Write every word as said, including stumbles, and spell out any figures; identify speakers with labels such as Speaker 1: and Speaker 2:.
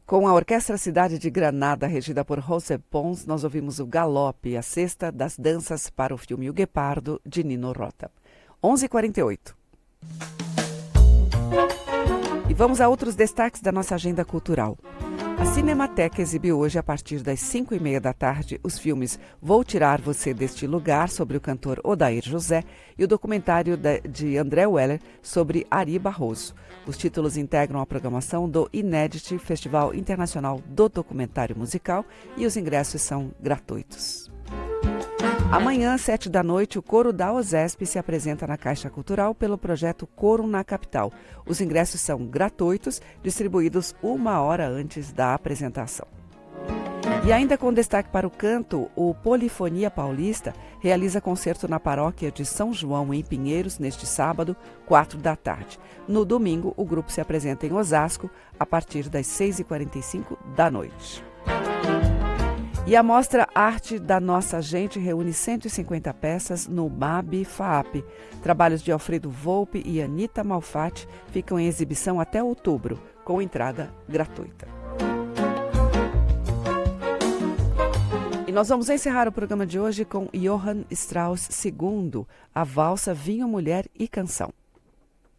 Speaker 1: Com a Orquestra Cidade de Granada, regida por José Pons, nós ouvimos o Galope, a sexta das danças para o filme O Guepardo, de Nino Rota. onze e quarenta e oito. E vamos a outros destaques da nossa agenda cultural. A Cinemateca exibiu hoje, a partir das cinco e meia da tarde, os filmes Vou Tirar Você Deste Lugar, sobre o cantor Odair José, e o documentário de André Weller sobre Ari Barroso. Os títulos integram a programação do Inédit, Festival Internacional do Documentário Musical, e os ingressos são gratuitos. Amanhã, às sete da noite, o Coro da OSESP se apresenta na Caixa Cultural pelo projeto Coro na Capital. Os ingressos são gratuitos, distribuídos uma hora antes da apresentação. E ainda com destaque para o canto, o Polifonia Paulista realiza concerto na paróquia de São João, em Pinheiros, neste sábado, quatro da tarde. No domingo, o grupo se apresenta em Osasco, a partir das seis e quarenta e cinco da noite. E a mostra Arte da Nossa Gente reúne cento e cinquenta peças no M A B F A A P. Trabalhos de Alfredo Volpe e Anita Malfatti ficam em exibição até outubro, com entrada gratuita. E nós vamos encerrar o programa de hoje com Johann Strauss segundo, a valsa Vinho, Mulher e Canção.